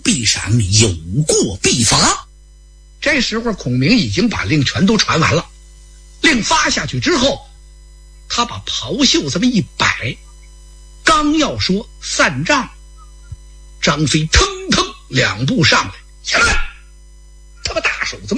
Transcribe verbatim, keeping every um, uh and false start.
必赏，有过必罚。这时候孔明已经把令全都传完了，令发下去之后，他把袍袖这么一摆，刚要说散帐，张飞腾腾两步上来，起来，他把大手这么